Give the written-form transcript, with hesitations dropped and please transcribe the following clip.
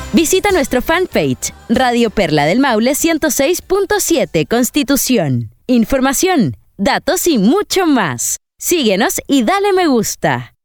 Visita nuestro fanpage Radio Perla del Maule 106.7 Constitución. Información, datos y mucho más. Síguenos y dale me gusta.